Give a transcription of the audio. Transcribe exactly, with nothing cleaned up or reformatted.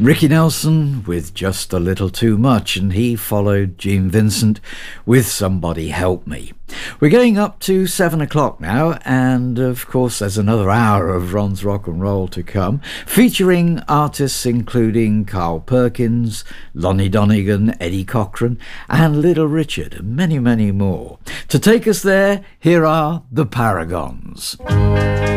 Ricky Nelson with Just a Little Too Much, and he followed Gene Vincent with Somebody Help Me. We're going up to seven o'clock now, and of course there's another hour of Ron's Rock and Roll to come, featuring artists including Carl Perkins, Lonnie Donegan, Eddie Cochran and Little Richard, and many, many more. To take us there, here are the Paragons.